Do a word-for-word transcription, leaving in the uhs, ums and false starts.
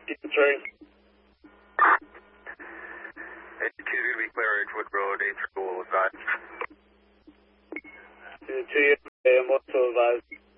Three. H two to be clear, Edgewood Road, eight three will advise. Two, two, and what's to advise?